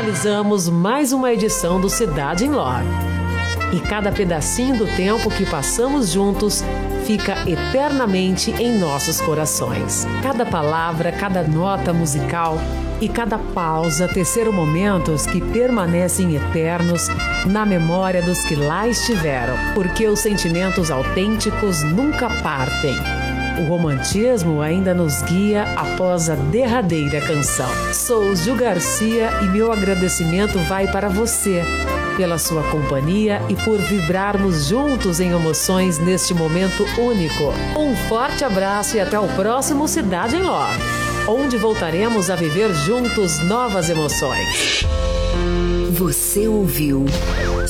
finalizamos mais uma edição do Cidade em Love. E cada pedacinho do tempo que passamos juntos fica eternamente em nossos corações. Cada palavra, cada nota musical e cada pausa teceram momentos que permanecem eternos na memória dos que lá estiveram, porque os sentimentos autênticos nunca partem. O romantismo ainda nos guia após a derradeira canção. Sou Gil Garcia e meu agradecimento vai para você pela sua companhia e por vibrarmos juntos em emoções neste momento único. Um forte abraço e até o próximo Cidade em Love, onde voltaremos a viver juntos novas emoções. Você ouviu